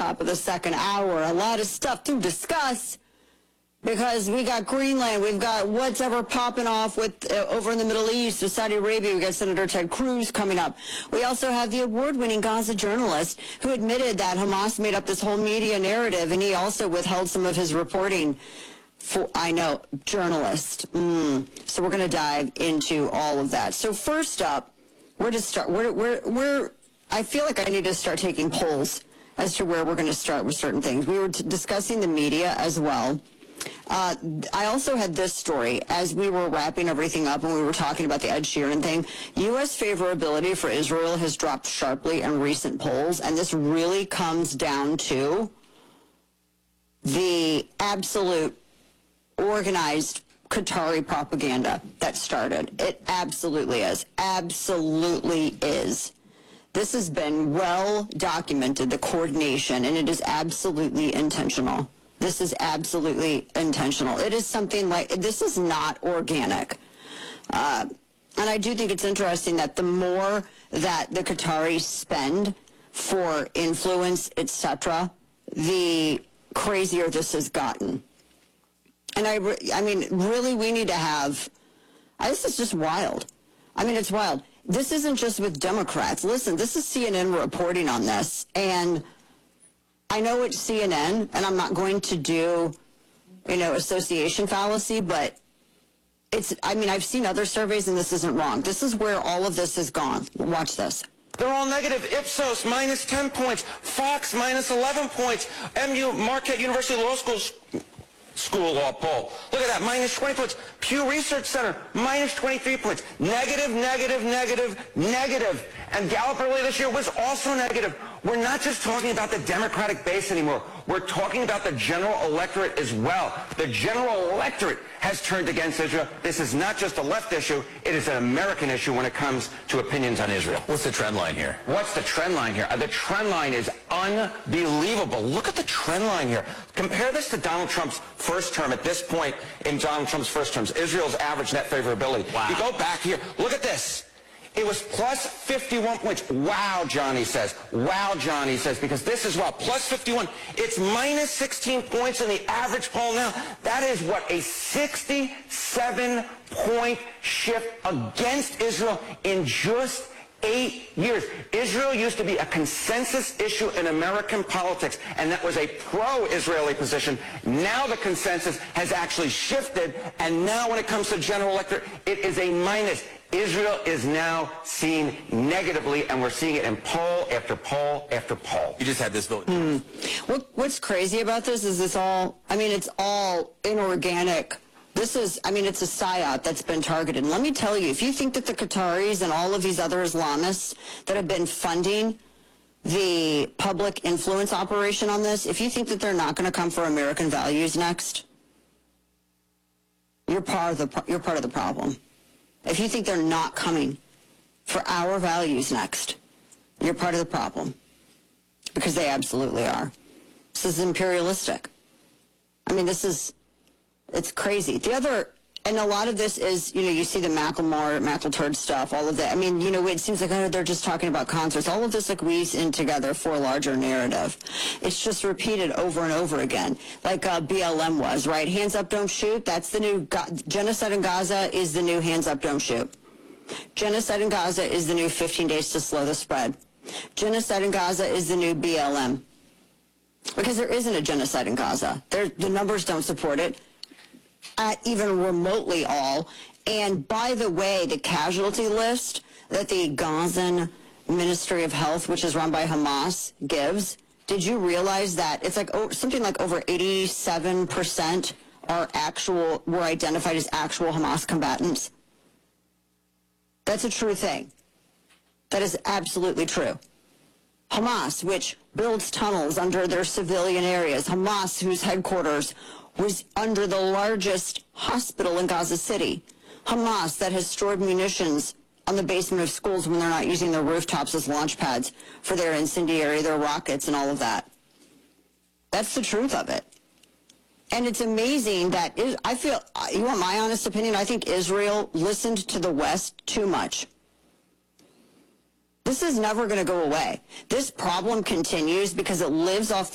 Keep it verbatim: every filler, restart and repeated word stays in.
top of the second hour. A lot of stuff to discuss because we got Greenland, we've got what's ever popping off with uh, over in the Middle East with Saudi Arabia. We got Senator Ted Cruz coming up. We also have the award-winning Gaza journalist who admitted that Hamas made up this whole media narrative, and he also withheld some of his reporting. For, I know, journalist. Mm. So we're going to dive into all of that. So first up, where to start? Where, where, where? I feel like I need to start taking polls as to where we're going to start with certain things. We were t- discussing the media as well. Uh, I also had this story as we were wrapping everything up and we were talking about the Ed Sheeran thing. U S favorability for Israel has dropped sharply in recent polls, and this really comes down to the absolute organized Qatari propaganda that started. It absolutely is. Absolutely is. This has been well documented, the coordination, and it is absolutely intentional. This is absolutely intentional. It is something like, this is not organic. Uh, and I do think it's interesting that the more that the Qataris spend for influence, et cetera, the crazier this has gotten. And I, re- I mean, really, we need to have, uh, this is just wild. I mean, it's wild. This isn't just with Democrats. Listen, this is C N N reporting on this. And I know it's C N N, and I'm not going to do, you know, association fallacy, but it's, I mean, I've seen other surveys, and this isn't wrong. This is where all of this has gone. Watch this. They're all negative. Ipsos, minus ten points. Fox, minus eleven points. M U, Marquette University Law School's School Law poll. Look at that, minus twenty points. Pew Research Center, minus twenty-three points. Negative, negative, negative, negative. And Gallup earlier this year was also negative. We're not just talking about the Democratic base anymore. We're talking about the general electorate as well. The general electorate has turned against Israel. This is not just a left issue. It is an American issue when it comes to opinions on Israel. What's the trend line here? What's the trend line here? Uh, the trend line is unbelievable. Look at the trend line here. Compare this to Donald Trump's first term. At this point in Donald Trump's first terms, Israel's average net favorability. Wow. You go back here. Look at this. It was plus fifty-one points. Wow, Johnny says. Wow, Johnny says, because this is what, plus fifty-one. It's minus sixteen points in the average poll now. That is what, a sixty-seven point shift against Israel in just eight years. Israel used to be a consensus issue in American politics, and that was a pro-Israeli position. Now the consensus has actually shifted, and now when it comes to general electorate, it is a minus. Israel is now seen negatively, and we're seeing it in poll after poll after poll. You just had this vote. Hmm. What, what's crazy about this is it's all, I mean, it's all inorganic. This is, I mean, it's a psyop that's been targeted. And let me tell you, if you think that the Qataris and all of these other Islamists that have been funding the public influence operation on this, if you think that they're not going to come for American values next, you're part of the, you're part of the problem. If you think they're not coming for our values next, you're part of the problem. Because they absolutely are. This is imperialistic. I mean, this is, it's crazy. The other, and a lot of this is, you know, you see the Macklemore, McElturd stuff, all of that. I mean, you know, it seems like oh, they're just talking about concerts. All of this like weaves in together for a larger narrative. It's just repeated over and over again, like uh, B L M was, right? Hands up, don't shoot. That's the new, Ga- genocide in Gaza is the new hands up, don't shoot. Genocide in Gaza is the new fifteen days to slow the spread. Genocide in Gaza is the new B L M. Because there isn't a genocide in Gaza. There, the numbers don't support it. At even remotely all. And by the way, the casualty list that the Gazan Ministry of Health, which is run by Hamas, gives, did you realize that it's like oh, something like over eighty-seven percent are actual, were identified as actual Hamas combatants? That's a true thing. That is absolutely true. Hamas, which builds tunnels under their civilian areas. Hamas, whose headquarters was under the largest hospital in Gaza City. Hamas, that has stored munitions on the basement of schools when they're not using their rooftops as launch pads for their incendiary, their rockets, and all of that. That's the truth of it. And it's amazing that, is, I feel, you want my honest opinion, I think Israel listened to the West too much. This is never going to go away. This problem continues because it lives off